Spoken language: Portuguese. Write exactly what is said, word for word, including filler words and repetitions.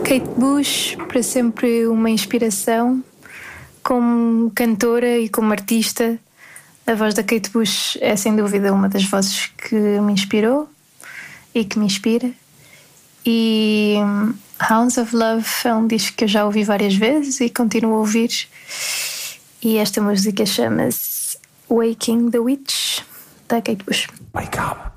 Kate Bush, para sempre uma inspiração. Como cantora e como artista, a voz da Kate Bush é sem dúvida uma das vozes que me inspirou e que me inspira. E Hounds of Love é um disco que eu já ouvi várias vezes e continuo a ouvir. E esta música chama-se Waking the Witch, da Kate Bush. Wake up.